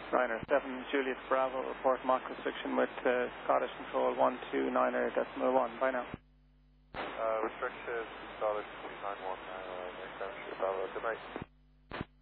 Ryanair 7 Juliet Bravo, report Mach restriction with Scottish Control 129.1. Bye now. Restriction Scottish 291, next time Juliet Bravo. Good night.